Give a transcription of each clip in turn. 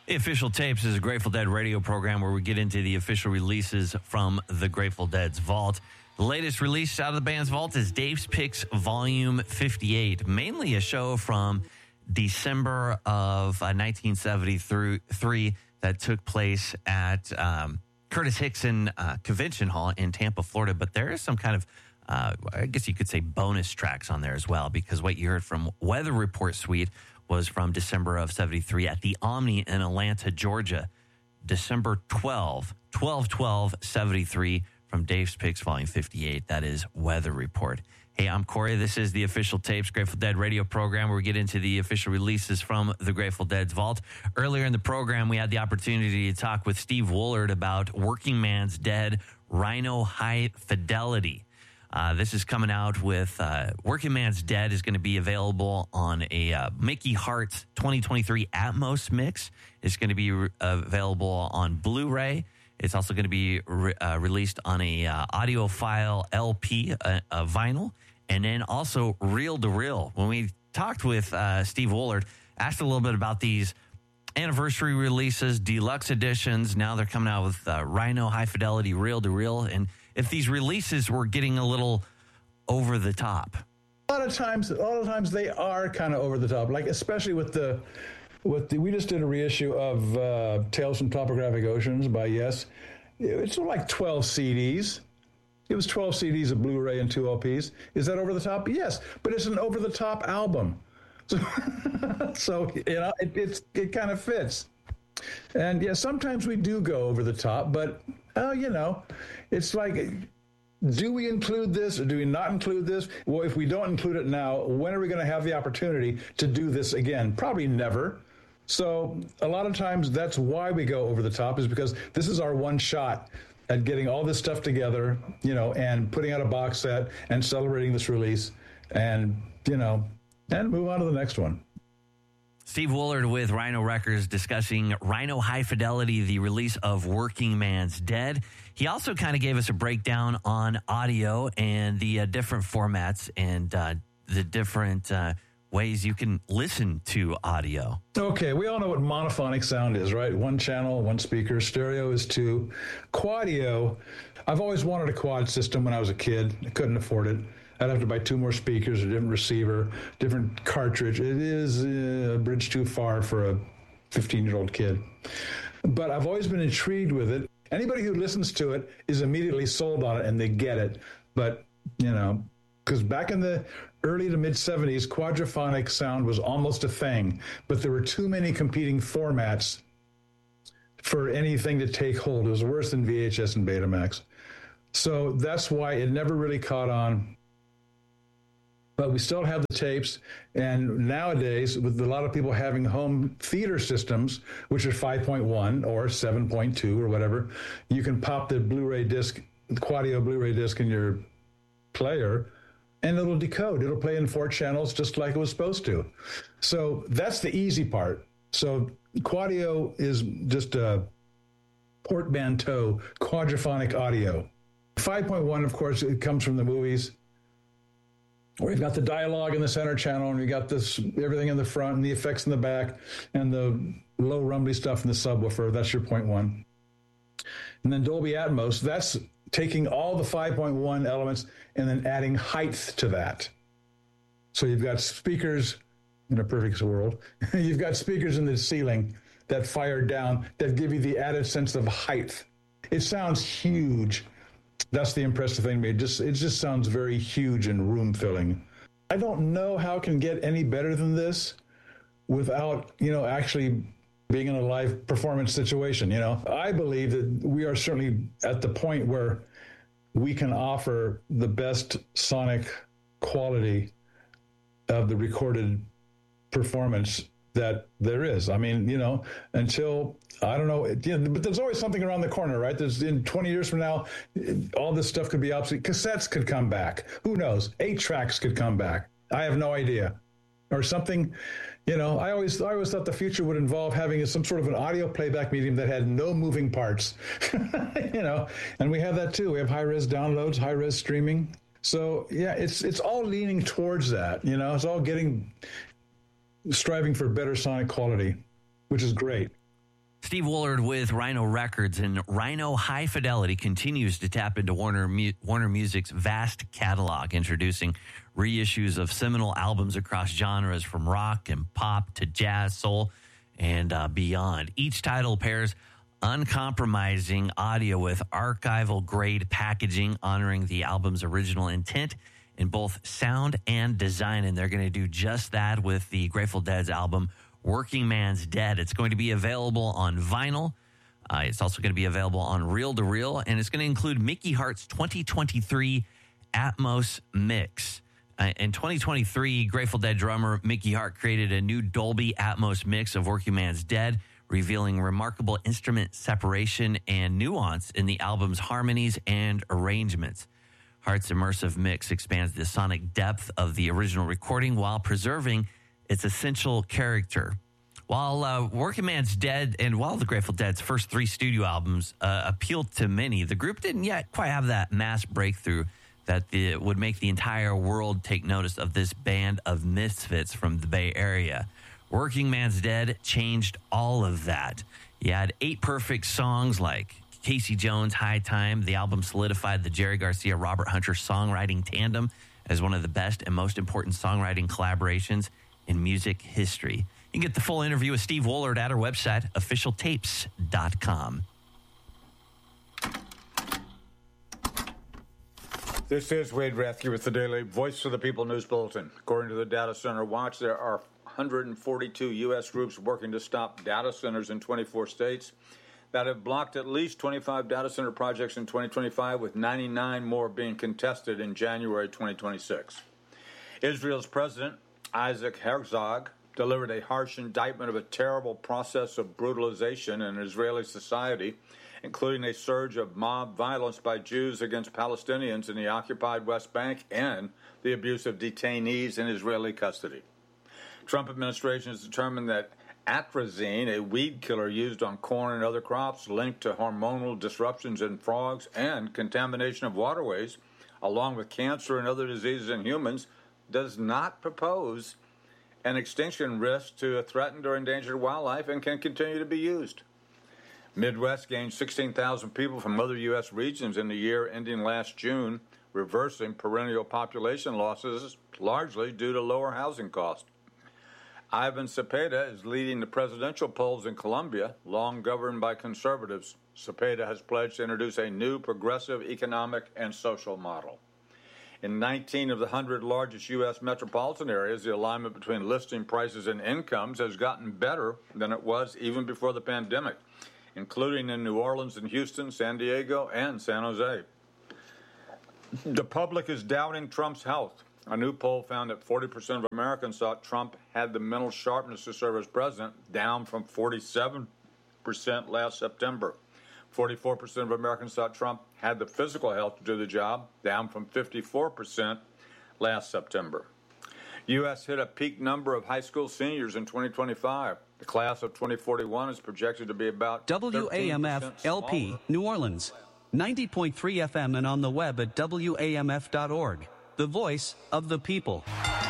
The Official Tapes is a Grateful Dead radio program where we get into the official releases from the Grateful Dead's vault. The latest release out of the band's vault is Dave's Picks Volume 58, mainly a show from December of 1973 that took place at Curtis Hickson Convention Hall in Tampa, Florida. But there is some kind of, I guess you could say, bonus tracks on there as well, because what you heard from Weather Report Suite was from December of 73 at the Omni in Atlanta, Georgia. December 12/73 from Dave's Picks Volume 58. That is Weather Report. Hey, I'm Corey. This is the Official Tapes Grateful Dead radio program where we get into the official releases from the Grateful Dead's vault. Earlier in the program, we had the opportunity to talk with Steve Woolard about Working Man's Dead, Rhino High Fidelity. This is coming out with Working Man's Dead is going to be available on a Mickey Hart's 2023 Atmos mix. It's going to be available on Blu-ray. It's also going to be released on a audiophile LP, a vinyl, and then also reel to reel. When we talked with Steve Woolard, asked a little bit about these anniversary releases, deluxe editions. Now they're coming out with Rhino High Fidelity reel to reel, and if these releases were getting a little over the top. A lot of times they are kind of over the top, like especially with the we just did a reissue of Tales from Topographic Oceans by Yes. It's like 12 CDs. It was 12 CDs of Blu-ray and 2 LPs. Is that over the top? Yes, but it's an over the top album. So you know, it kind of fits. And yeah, sometimes we do go over the top, but you know, it's like, do we include this or do we not include this? Well, if we don't include it now, when are we going to have the opportunity to do this again? Probably never. So a lot of times that's why we go over the top, is because this is our one shot at getting all this stuff together, you know, and putting out a box set and celebrating this release and, you know, and move on to the next one. Steve Woolard with Rhino Records discussing Rhino High Fidelity, the release of Working Man's Dead. He also kind of gave us a breakdown on audio and the different formats and the different ways you can listen to audio. Okay, we all know what monophonic sound is, right? One channel, one speaker. Stereo is 2. Quadio, I've always wanted a quad system when I was a kid. I couldn't afford it. I'd have to buy 2 more speakers, a different receiver, different cartridge. It is a bridge too far for a 15-year-old kid. But I've always been intrigued with it. Anybody who listens to it is immediately sold on it, and they get it. But, you know, because back in the early to mid-'70s, quadraphonic sound was almost a thing, but there were too many competing formats for anything to take hold. It was worse than VHS and Betamax. So that's why it never really caught on. But we still have the tapes, and nowadays, with a lot of people having home theater systems, which are 5.1 or 7.2 or whatever, you can pop the Blu-ray disc, the Quadio Blu-ray disc in your player, and it'll decode. It'll play in 4 channels just like it was supposed to. So that's the easy part. So Quadio is just a portmanteau, quadraphonic audio. 5.1, of course, it comes from the movies. We've got the dialogue in the center channel, and we got this everything in the front, and the effects in the back, and the low rumbly stuff in the subwoofer. That's your 0.1. And then Dolby Atmos, that's taking all the 5.1 elements and then adding height to that. So you've got speakers in a perfect world. You've got speakers in the ceiling that fire down that give you the added sense of height. It sounds huge. That's the impressive thing to me. It just sounds very huge and room-filling. I don't know how it can get any better than this without, you know, actually being in a live performance situation, you know. I believe that we are certainly at the point where we can offer the best sonic quality of the recorded performance that there is. I mean, you know, until, I don't know, but there's always something around the corner, right? There's in 20 years from now, all this stuff could be obsolete. Cassettes could come back. Who knows? 8 tracks could come back. I have no idea. Or something, you know, I always thought the future would involve having some sort of an audio playback medium that had no moving parts, you know, and we have that too. We have high-res downloads, high-res streaming. So yeah, it's all leaning towards that, you know, it's all striving for better sonic quality, which is great. Steve Woolard with Rhino Records, and Rhino High Fidelity continues to tap into Warner Music's vast catalog, introducing reissues of seminal albums across genres from rock and pop to jazz, soul, and beyond. Each title pairs uncompromising audio with archival-grade packaging, honoring the album's original intent in both sound and design, and they're going to do just that with the Grateful Dead's album Working Man's Dead. It's going to be available on vinyl. It's also going to be available on reel-to-reel, and it's going to include Mickey Hart's 2023 Atmos mix. In 2023, Grateful Dead drummer Mickey Hart created a new Dolby Atmos mix of Working Man's Dead, revealing remarkable instrument separation and nuance in the album's harmonies and arrangements. Hart's immersive mix expands the sonic depth of the original recording while preserving its essential character. While Working Man's Dead and while the Grateful Dead's first 3 studio albums appealed to many, the group didn't yet quite have that mass breakthrough that would make the entire world take notice of this band of misfits from the Bay Area. Working Man's Dead changed all of that. You had 8 perfect songs like Casey Jones' High Time. The album solidified the Jerry Garcia-Robert Hunter songwriting tandem as one of the best and most important songwriting collaborations in music history. You can get the full interview with Steve Woolard at our website, officialtapes.com. This is Wade Rathke with the Daily Voice of the People News Bulletin. According to the Data Center Watch, there are 142 U.S. groups working to stop data centers in 24 states that have blocked at least 25 data center projects in 2025, with 99 more being contested in January 2026. Israel's president, Isaac Herzog, delivered a harsh indictment of a terrible process of brutalization in Israeli society, including a surge of mob violence by Jews against Palestinians in the occupied West Bank and the abuse of detainees in Israeli custody. Trump administration has determined that atrazine, a weed killer used on corn and other crops linked to hormonal disruptions in frogs and contamination of waterways, along with cancer and other diseases in humans, does not propose an extinction risk to a threatened or endangered wildlife and can continue to be used. Midwest gained 16,000 people from other U.S. regions in the year ending last June, reversing perennial population losses largely due to lower housing costs. Ivan Cepeda is leading the presidential polls in Colombia, long governed by conservatives. Cepeda has pledged to introduce a new progressive economic and social model. In 19 of the 100 largest U.S. metropolitan areas, the alignment between listing prices and incomes has gotten better than it was even before the pandemic, including in New Orleans and Houston, San Diego, and San Jose. The public is doubting Trump's health. A new poll found that 40% of Americans thought Trump had the mental sharpness to serve as president, down from 47% last September. 44% of Americans thought Trump had the physical health to do the job, down from 54% last September. U.S. hit a peak number of high school seniors in 2025. The class of 2041 is projected to be about WAMF LP, New Orleans, 90.3 FM and on the web at WAMF.org. The voice of the people.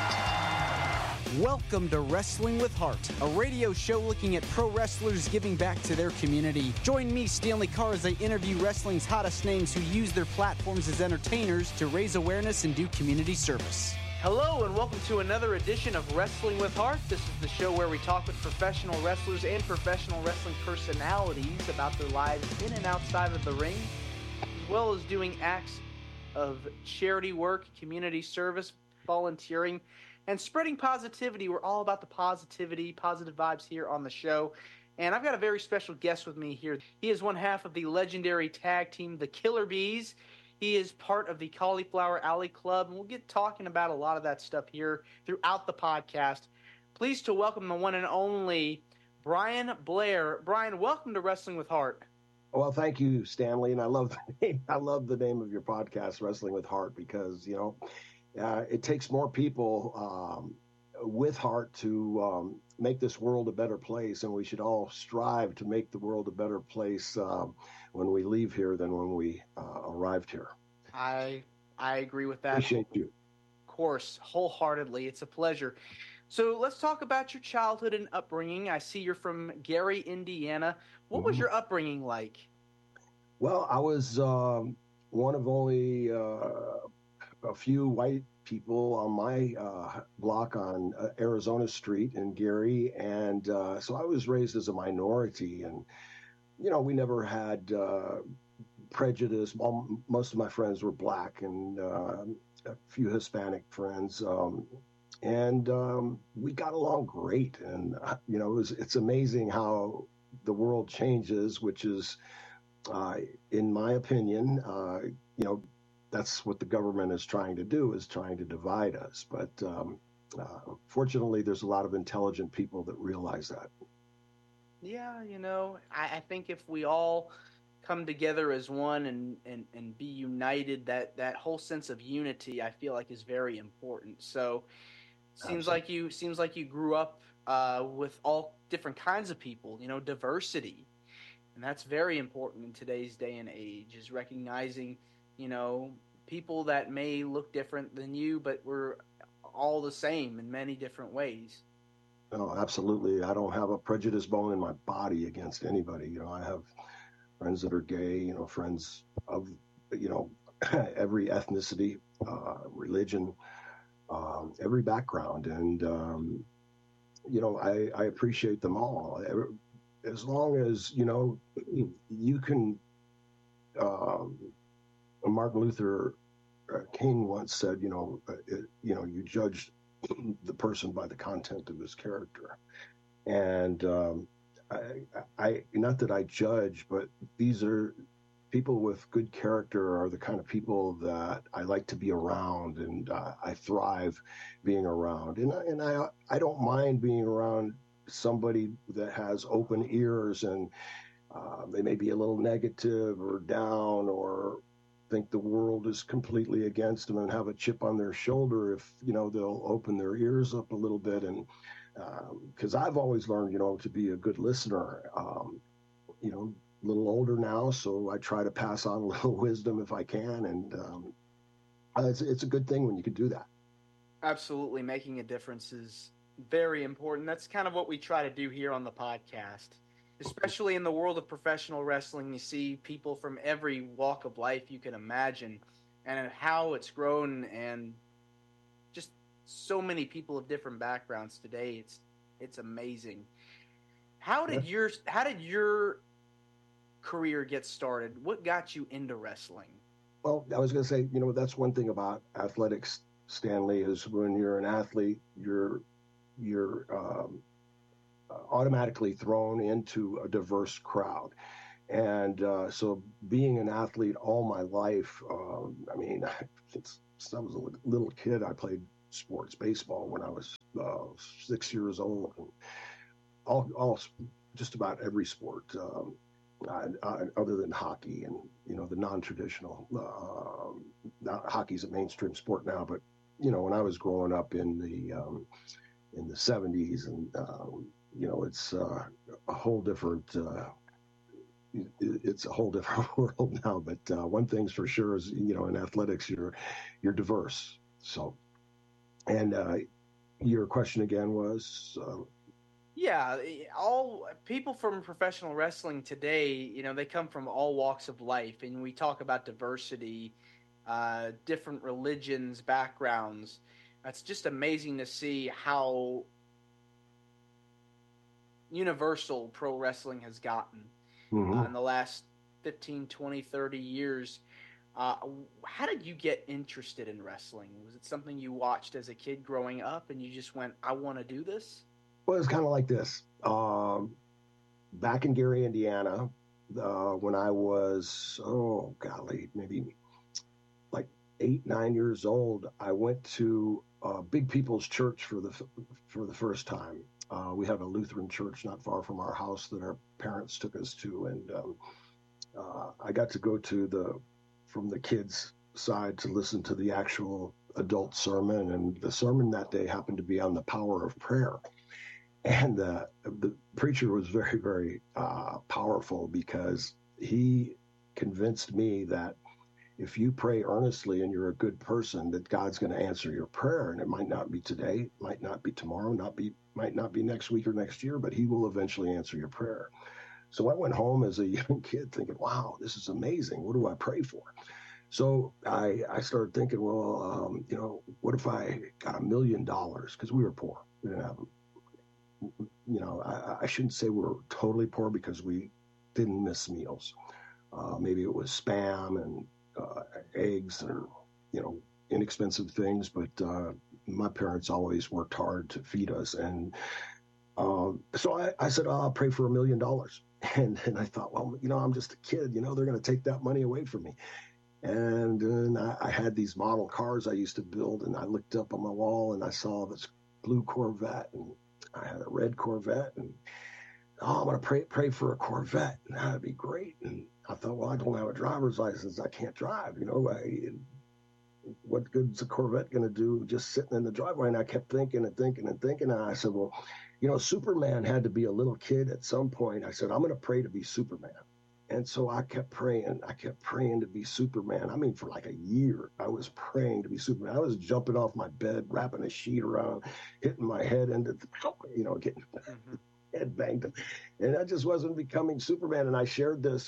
Welcome to Wrestling with Heart, a radio show looking at pro wrestlers giving back to their community. Join me, Stanley Carr, as I interview wrestling's hottest names who use their platforms as entertainers to raise awareness and do community service. Hello and welcome to another edition of Wrestling with Heart. This is the show where we talk with professional wrestlers and professional wrestling personalities about their lives in and outside of the ring, as well as doing acts of charity work, community service, volunteering, and spreading positivity. We're all about the positivity, positive vibes here on the show. And I've got a very special guest with me here. He is one half of the legendary tag team, the Killer Bees. He is part of the Cauliflower Alley Club, and we'll get talking about a lot of that stuff here throughout the podcast. Pleased to welcome the one and only Brian Blair. Brian, welcome to Wrestling with Heart. Well, thank you, Stanley, and I love the name. I love the name of your podcast, Wrestling with Heart, because it takes more people with heart to make this world a better place, and we should all strive to make the world a better place when we leave here than when we arrived here. I agree with that. Appreciate you. Of course, wholeheartedly. It's a pleasure. So let's talk about your childhood and upbringing. I see you're from Gary, Indiana. What was your upbringing like? Well, I was one of only a few white people on my block on Arizona Street in Gary, and so I was raised as a minority, and we never had prejudice. Most of my friends were black, and a few Hispanic friends, and we got along great. And it's amazing how the world changes, which is, in my opinion, that's what the government is trying to do, is trying to divide us. But fortunately, there's a lot of intelligent people that realize that. Yeah, I think if we all come together as one and be united, that whole sense of unity, I feel like, is very important. So seems like you grew up with all different kinds of people, diversity. And that's very important in today's day and age, is recognizing, people that may look different than you, but we're all the same in many different ways. Oh, absolutely. I don't have a prejudice bone in my body against anybody. I have friends that are gay, friends of, every ethnicity, religion, every background. And, I appreciate them all. As long as, you can, Martin Luther King once said, you judge the person by the content of his character. And I not that I judge, but these are people with good character are the kind of people that I like to be around, and I thrive being around. And I don't mind being around somebody that has open ears, and they may be a little negative or down, or think the world is completely against them, and have a chip on their shoulder if they'll open their ears up a little bit. And because I've always learned to be a good listener. A little older now, so I try to pass on a little wisdom if I can, and it's a good thing when you can do that. Absolutely. Making a difference is very important. That's kind of what we try to do here on the podcast. Especially in the world of professional wrestling, you see people from every walk of life you can imagine, and how it's grown, and just so many people of different backgrounds today. It's amazing. How did your career get started? What got you into wrestling? Well, I was going to say, that's one thing about athletics, Stanley, is when you're an athlete, you're automatically thrown into a diverse crowd. And so being an athlete all my life, since I was a little kid, I played sports, baseball, when I was 6 years old, and all just about every sport, other than hockey and, the non-traditional. Hockey's a mainstream sport now, but, when I was growing up in the 70s, and, it's a whole different, it's a whole different world now. But one thing's for sure is, in athletics, you're diverse. So, and your question again was? Yeah, all people from professional wrestling today, they come from all walks of life, and we talk about diversity, different religions, backgrounds. It's just amazing to see how universal pro wrestling has gotten in the last 15, 20, 30 years. How did you get interested in wrestling? Was it something you watched as a kid growing up, and you just went, I want to do this? Well, it's kind of like this. Back in Gary, Indiana, when I was, maybe like 8, 9 years old, I went to Big People's Church for the first time. We have a Lutheran church not far from our house that our parents took us to, and I got to go from the kids' side to listen to the actual adult sermon, and the sermon that day happened to be on the power of prayer. And the preacher was very, very powerful, because he convinced me that if you pray earnestly and you're a good person, that God's going to answer your prayer. And it might not be today, might not be tomorrow, might not be next week or next year, but he will eventually answer your prayer. So I went home as a young kid thinking, wow, this is amazing. What do I pray for? So I started thinking, well, what if I got $1 million? Because we were poor. We didn't have, I shouldn't say we were totally poor because we didn't miss meals. Maybe it was Spam and eggs or, inexpensive things. But my parents always worked hard to feed us. And so I said, I'll pray for $1 million. And I thought, well, I'm just a kid, they're going to take that money away from me. And I had these model cars I used to build, and I looked up on my wall and I saw this blue Corvette, and I had a red Corvette, and I'm going to pray for a Corvette, and that'd be great. And I thought, well, I don't have a driver's license. I can't drive, what good's a Corvette going to do just sitting in the driveway? And I kept thinking and thinking and thinking. And I said, well, Superman had to be a little kid at some point. I said, I'm going to pray to be Superman. And so I kept praying to be Superman. I mean, for like a year, I was praying to be Superman. I was jumping off my bed, wrapping a sheet around, hitting my head into, getting head banged. And I just wasn't becoming Superman. And I shared this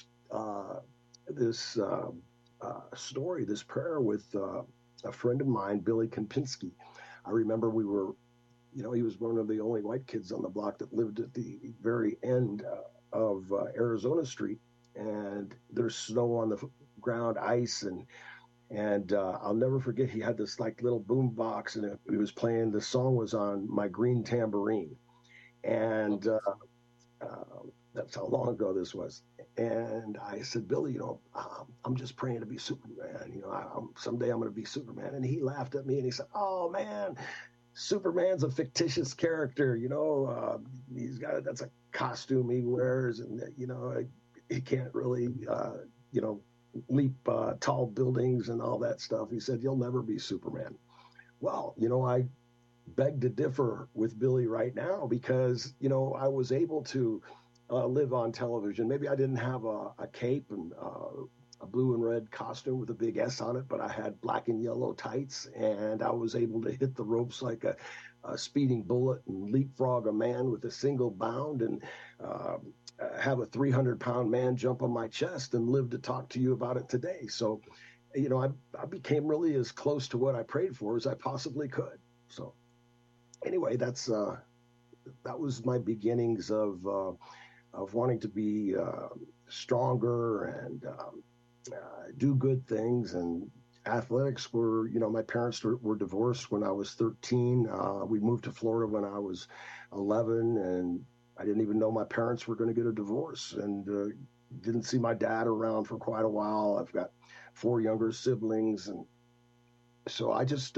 story, this prayer with a friend of mine, Billy Kempinski. I remember we were, he was one of the only white kids on the block that lived at the very end of Arizona Street. And there's snow on the ground, ice, and I'll never forget, he had this like little boom box, and he was playing, the song was on My Green Tambourine. And that's how long ago this was. And I said, Billy, I'm just praying to be Superman. Someday I'm going to be Superman. And he laughed at me and he said, oh man, Superman's a fictitious character. That's a costume he wears, and he can't really, leap tall buildings and all that stuff. He said, you'll never be Superman. Well, I beg to differ with Billy right now because, I was able to live on television. Maybe I didn't have a cape and a blue and red costume with a big S on it, but I had black and yellow tights, and I was able to hit the ropes like a speeding bullet and leapfrog a man with a single bound, and have a 300-pound man jump on my chest and live to talk to you about it today. So, I became really as close to what I prayed for as I possibly could. So anyway, that was my beginnings of wanting to be stronger and do good things. And athletics were, my parents were divorced when I was 13. We moved to Florida when I was 11, and I didn't even know my parents were going to get a divorce, and didn't see my dad around for quite a while. I've got 4 younger siblings, and so I just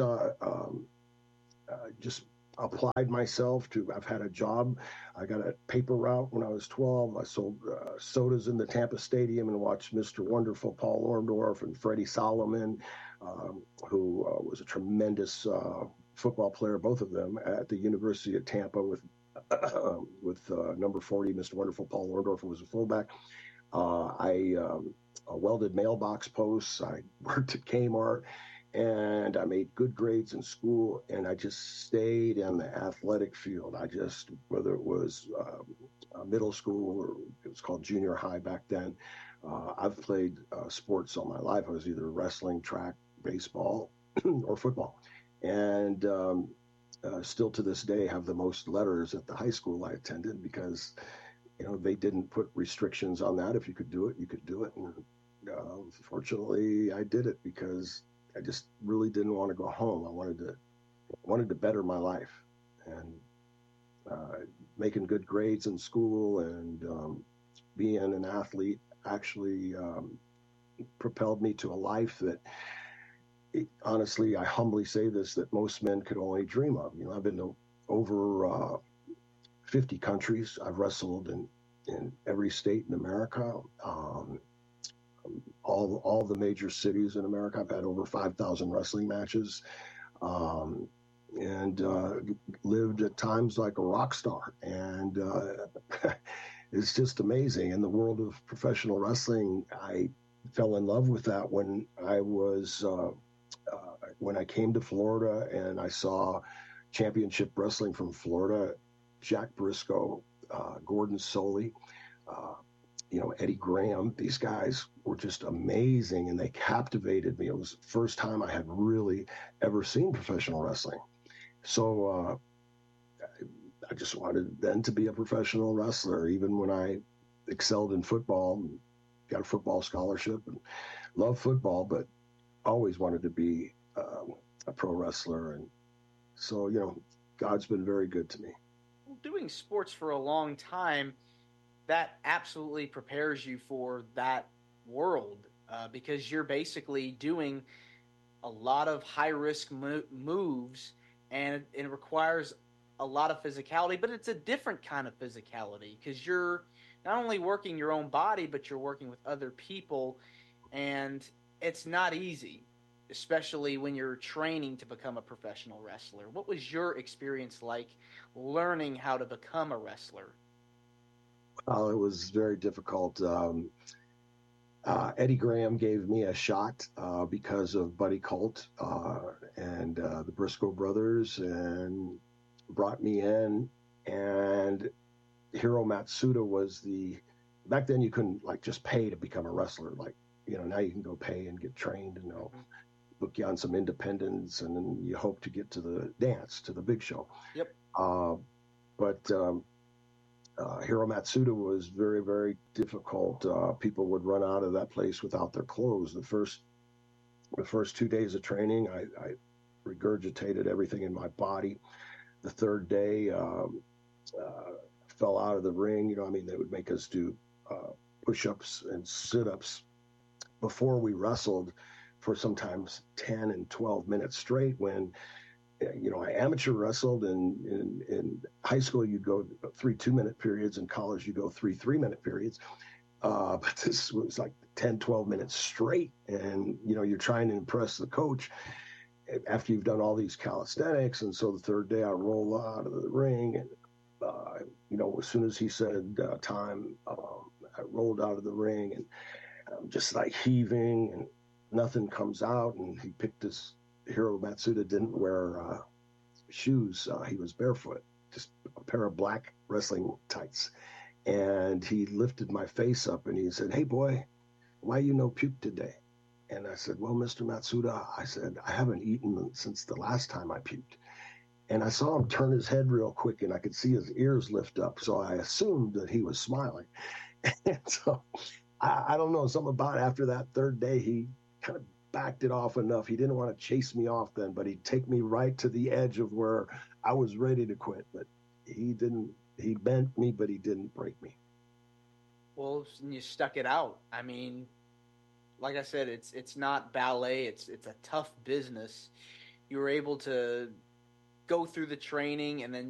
applied myself to, I've had a job. I got a paper route when I was 12. I sold sodas in the Tampa Stadium and watched Mr. Wonderful Paul Orndorff and Freddie Solomon, who was a tremendous football player, both of them, at the University of Tampa with number 40, Mr. Wonderful Paul Orndorff, who was a fullback. I welded mailbox posts. I worked at Kmart. And I made good grades in school, and I just stayed in the athletic field. Whether it was middle school or it was called junior high back then, I've played sports all my life. I was either wrestling, track, baseball, or football. And still to this day have the most letters at the high school I attended because, they didn't put restrictions on that. If you could do it, you could do it. And fortunately, I did it because I just really didn't want to go home. I wanted to better my life, and making good grades in school and being an athlete actually propelled me to a life that, honestly, I humbly say this, that most men could only dream of. I've been to over 50 countries. I've wrestled in every state in America. All the major cities in America. I've had over 5,000 wrestling matches, and lived at times like a rock star. And it's just amazing. In the world of professional wrestling, I fell in love with that when I was when I came to Florida and I saw championship wrestling from Florida. Jack Briscoe, Gordon Soley, Eddie Graham. These guys were just amazing, and they captivated me. It was the first time I had really ever seen professional wrestling. So I just wanted then to be a professional wrestler, even when I excelled in football, got a football scholarship and loved football, but always wanted to be a pro wrestler. And so, God's been very good to me. Doing sports for a long time, that absolutely prepares you for that world because you're basically doing a lot of high-risk moves, and it requires a lot of physicality, but it's a different kind of physicality because you're not only working your own body, but you're working with other people, and it's not easy, especially when you're training to become a professional wrestler. What was your experience like learning how to become a wrestler? It was very difficult. Eddie Graham gave me a shot because of Buddy Colt and the Briscoe brothers, and brought me in. And Hiro Matsuda was back then you couldn't just pay to become a wrestler. Now you can go pay and get trained, and they'll book you on some independents, and then you hope to get to the dance, to the big show. Yep. But Hiro Matsuda was very, very difficult. People would run out of that place without their clothes. The first 2 days of training, I regurgitated everything in my body. The third day, fell out of the ring. They would make us do push-ups and sit-ups before we wrestled for sometimes 10 and 12 minutes straight. When I amateur wrestled, and in high school you'd go 3 2-minute periods, in college you go 3 3-minute periods, but this was 10 12 minutes straight, and you're trying to impress the coach after you've done all these calisthenics. And so the third day I roll out of the ring, and as soon as he said time, I rolled out of the ring, and I'm just heaving, and nothing comes out. And he picked his Hiro Matsuda didn't wear shoes. He was barefoot, just a pair of black wrestling tights. And he lifted my face up and he said, "Hey boy, why you no puke today?" And I said, "Well, Mr. Matsuda," I said, "I haven't eaten since the last time I puked." And I saw him turn his head real quick, and I could see his ears lift up. So I assumed that he was smiling. And so I don't know, something about after that third day, he kind of backed it off enough. He didn't want to chase me off then, but he'd take me right to the edge of where I was ready to quit. But he didn't. He bent me, but he didn't break me. Well, you stuck it out. I mean, like I said, it's not ballet. It's a tough business. You were able to go through the training, and then